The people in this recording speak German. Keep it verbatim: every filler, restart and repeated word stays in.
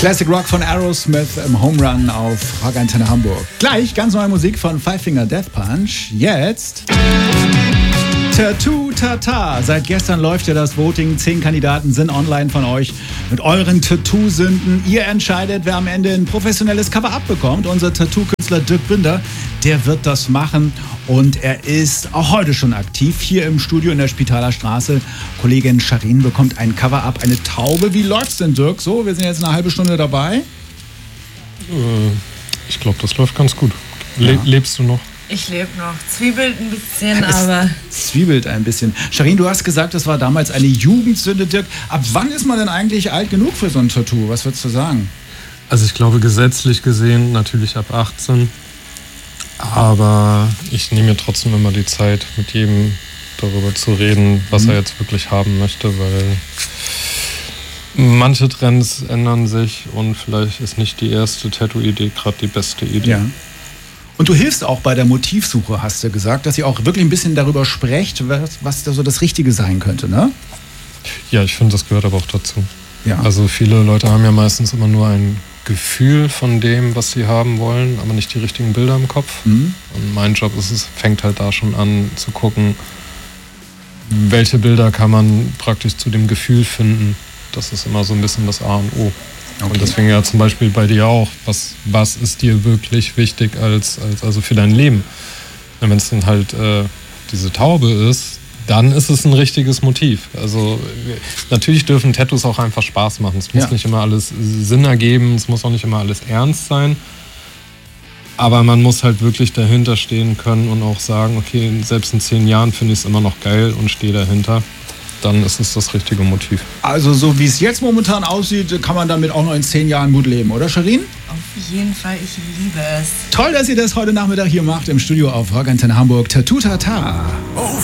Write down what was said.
Classic Rock von Aerosmith im Home Run auf Rock Antenne Hamburg. Gleich ganz neue Musik von Five Finger Death Punch. Jetzt Tattoo Tata. Seit gestern läuft ja das Voting. Zehn Kandidaten sind online von euch mit euren Tattoo-Sünden. Ihr entscheidet, wer am Ende ein professionelles Cover-Up bekommt. Unser Tattoo-Künstler Dirk Binder, der wird das machen. Und er ist auch heute schon aktiv hier im Studio in der Spitaler Straße. Kollegin Sharin bekommt ein Cover-Up, eine Taube. Wie läuft's denn, Dirk? So, wir sind jetzt eine halbe Stunde dabei. Ich glaube, das läuft ganz gut. Le- ja. Lebst du noch? Ich lebe noch. Zwiebelt ein bisschen, aber... Zwiebelt ein bisschen. Sharin, du hast gesagt, das war damals eine Jugendsünde, Dirk. Ab wann ist man denn eigentlich alt genug für so ein Tattoo? Was würdest du sagen? Also ich glaube, gesetzlich gesehen natürlich ab achtzehn. Aber ich nehme mir trotzdem immer die Zeit, mit jedem darüber zu reden, was mhm. er jetzt wirklich haben möchte, weil manche Trends ändern sich und vielleicht ist nicht die erste Tattoo-Idee gerade die beste Idee. Ja. Und du hilfst auch bei der Motivsuche, hast du gesagt, dass ihr auch wirklich ein bisschen darüber sprecht, was, was da so das Richtige sein könnte, ne? Ja, ich finde, das gehört aber auch dazu. Ja. Also viele Leute haben ja meistens immer nur ein Gefühl von dem, was sie haben wollen, aber nicht die richtigen Bilder im Kopf. Mhm. Und mein Job ist es, fängt halt da schon an zu gucken, welche Bilder kann man praktisch zu dem Gefühl finden. Das ist immer so ein bisschen das A und O. Okay. Und deswegen ja zum Beispiel bei dir auch, was, was ist dir wirklich wichtig als, als also für dein Leben? Wenn es dann halt äh, diese Taube ist, dann ist es ein richtiges Motiv. Also natürlich dürfen Tattoos auch einfach Spaß machen. Es muss ja. nicht immer alles Sinn ergeben, es muss auch nicht immer alles ernst sein. Aber man muss halt wirklich dahinter stehen können und auch sagen, okay, selbst in zehn Jahren finde ich es immer noch geil und stehe dahinter. Dann ist es das richtige Motiv. Also so wie es jetzt momentan aussieht, kann man damit auch noch in zehn Jahren gut leben, oder Sharin? Auf jeden Fall, ich liebe es. Toll, dass ihr das heute Nachmittag hier macht im Studio auf Rock Antenne Hamburg. Tattoo Tata.